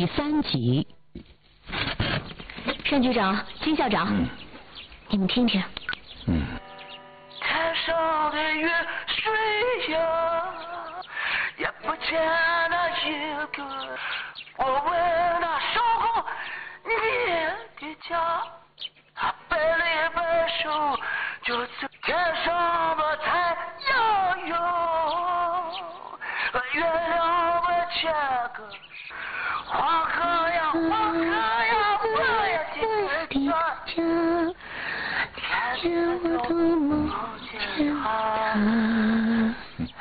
第3集。 单局长、金校长，你们听听。 天上的月水呀，也不见那一个。我问那守候你的家，他摆了一摆手，就在天上的太阳哟，月亮的切割，黄河呀黄河呀，我也的家，天我都梦见他。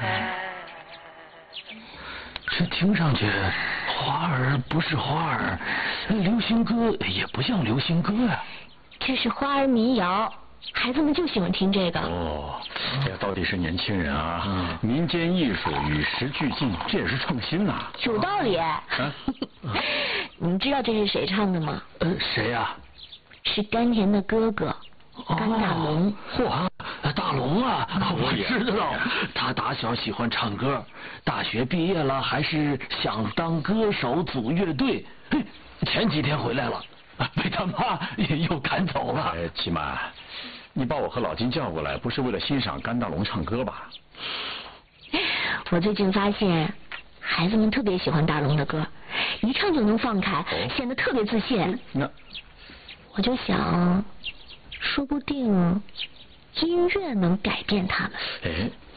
这听上去花儿不是花儿，流行歌也不像流行歌呀。 这是花儿民谣，孩子们就喜欢听这个。 哦，这到底是年轻人啊！民间艺术与时俱进，这也是创新呐。 有道理。你们知道这是谁唱的吗？ 谁呀？ 是甘甜的哥哥甘大龙。 嚯，大龙啊，我知道，他打小喜欢唱歌，大学毕业了还是想当歌手组乐队。前几天回来了，被他妈又赶走了。 齐曼，你把我和老金叫过来，不是为了欣赏甘大龙唱歌吧？ 我最近发现，孩子们特别喜欢大龙的歌，一唱就能放开，显得特别自信。 那我就想，说不定音乐能改变他们。